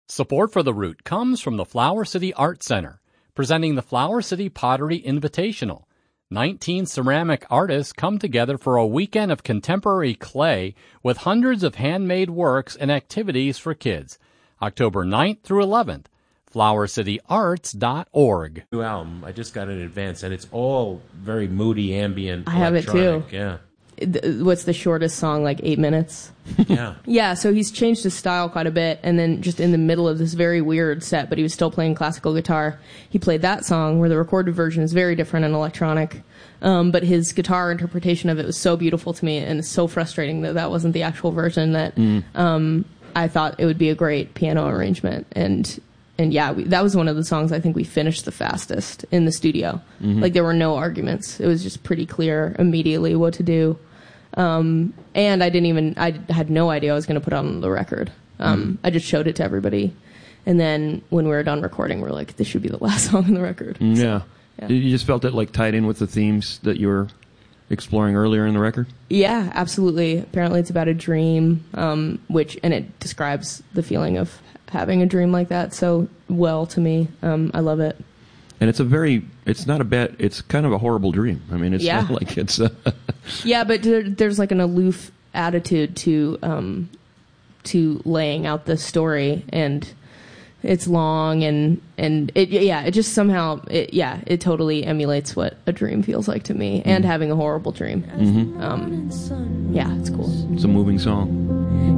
Support for The Root comes from the Flower City Art Center, presenting the Flower City Pottery Invitational. 19 ceramic artists come together for a weekend of contemporary clay with hundreds of handmade works and activities for kids. October 9th through 11th. flowercityarts.org. New album. I just got it in advance, and it's all very moody, ambient. I have it too. Yeah. What's the shortest song? Like 8 minutes? Yeah. Yeah, so he's changed his style quite a bit, and then just in the middle of this very weird set, but he was still playing classical guitar, he played that song where the recorded version is very different and electronic, but his guitar interpretation of it was so beautiful to me, and it's so frustrating that that wasn't the actual version that I thought it would be a great piano arrangement. And yeah, that was one of the songs I think we finished the fastest in the studio. Like, there were no arguments. It was just pretty clear immediately what to do. And I had no idea I was going to put it on the record. I just showed it to everybody. And then when we were done recording, we were like, this should be the last song on the record. Yeah. So, yeah. You just felt it like tied in with the themes that you were exploring earlier in the record? Yeah, absolutely. Apparently it's about a dream, and it describes the feeling of having a dream like that so well to me. I love it. And it's it's kind of a horrible dream. I mean, it's not like it's... Yeah, but there's like an aloof attitude to laying out the story, and it's long, and it just somehow, it totally emulates what a dream feels like to me, and having a horrible dream. Yeah, it's cool. It's a moving song.